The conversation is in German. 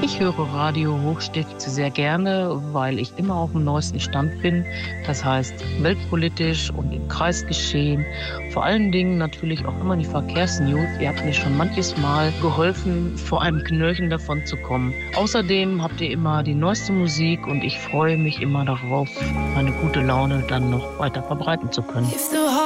Ich höre Radio Hochstift sehr gerne, weil ich immer auf dem neuesten Stand bin. Das heißt, weltpolitisch und im Kreisgeschehen. Vor allen Dingen natürlich auch immer die Verkehrsnews. Ihr habt mir schon manches Mal geholfen, vor einem Knöllchen davon zu kommen. Außerdem habt ihr immer die neueste Musik und ich freue mich immer darauf, meine gute Laune dann noch weiter verbreiten zu können.